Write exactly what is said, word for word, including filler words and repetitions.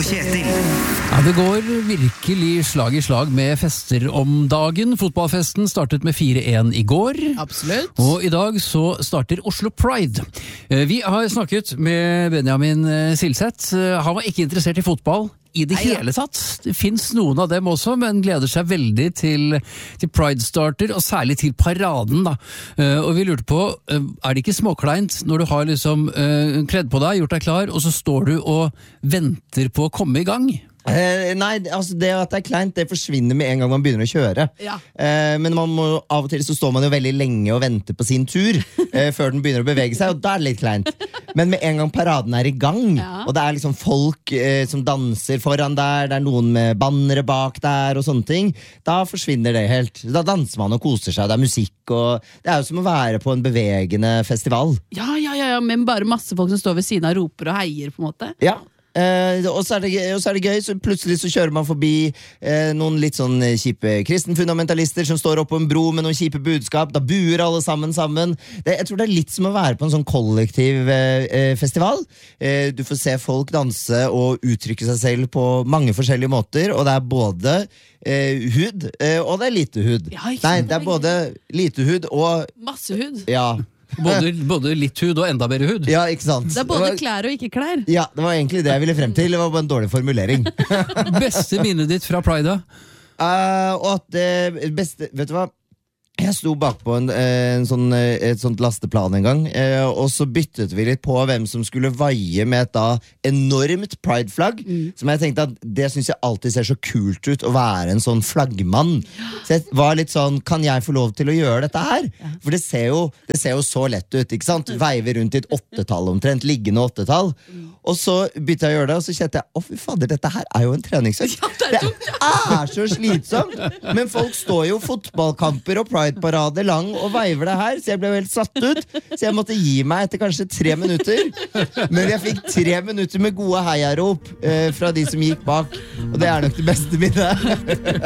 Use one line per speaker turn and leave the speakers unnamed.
Kjetil.
Ja, det går virkelig slag i slag med fester om dagen. Fotballfesten startet med fire en i går.
Absolutt.
Og i dag så starter Oslo Pride. Vi har snakket med Benjamin Silseth. Han var ikke interessert i fotball i det
Neida.
hele tatt. Det finnes noen av dem også, men gleder seg veldig til, til Pride starter, og særlig til paraden da. Og vi lurte på, er det ikke småkleint når du har liksom uh, kledd på deg, gjort deg klar, og så står du og venter på å komme i gang?
Eh, nei, altså det at det er kleint, det forsvinner med en gang man begynner å kjøre.
Ja.
Eh, men man må, av og til så står man jo veldig lenge og venter på sin tur eh, før den begynner å bevege seg, og da er det litt kleint. Men med en gang paraden er i gang,
Ja.
og det er liksom folk eh, som danser foran der, det er noen med bannere bak der og sånne ting, da forsvinner det helt. Da danser man og koser seg, det er musikk, og det er jo som å være på en bevegende festival.
Ja, ja, ja, ja, men bare masse folk som står ved siden av roper og heier på en måte.
Ja. Eh, og, så er det, og så er det gøy, så plutselig så kjører man forbi eh, noen litt sånn kjipe kristenfundamentalister som står oppe på en bro med noen kjipe budskap. Da buer alle sammen sammen. Det, jeg tror det er litt som å være på en sånn kollektiv eh, festival. Eh, du får se folk danse og uttrykke seg selv på mange forskjellige måter, og det er både eh, hud, eh, og det er lite hud.
Ja, ikke
Nei,
sant?
det er både lite hud og
Masse hud.
ja,
Både, både litt hud og enda bedre hud.
ja, ikke sant?
Det er både klær og ikke klær.
Ja, det var egentlig det jeg ville frem til. Det var bare en dårlig formulering.
Beste minnet ditt fra Pride?
Uh, og at det beste, vet du hva, jeg sto bak på en, en sånn, et sånt lasteplan en gang, eh, og så byttet vi litt på hvem som skulle vaie med et da enormt Pride-flagg,
Mm.
som jeg tenkte at det synes jeg alltid ser så kult ut å være en sånn flaggmann. Så jeg var litt sånn, kan jeg få lov til å gjøre dette her? For det ser jo, det ser jo så lett ut, ikke sant? Veiver rundt i et åttetall omtrent, liggende åttetall. Og så bytte jeg å gjøre det, og så kjente jeg, å fy fader, dette her er jo en treningsøkt.
det er
det er så slitsomt. Men folk står jo fotballkamper og Pride-parade lang og veiver det her, så jeg ble jo helt satt ut. Så jeg måtte gi meg etter kanskje tre minutter. Men jeg fikk tre minutter med gode heiarop eh, fra de som gikk bak. Og det er nok det beste minnet.